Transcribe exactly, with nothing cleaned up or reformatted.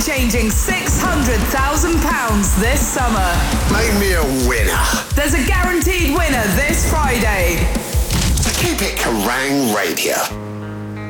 exchanging six hundred thousand pounds this summer. Make me a winner. There's a guaranteed winner this Friday. Keep it Kerrang Radio.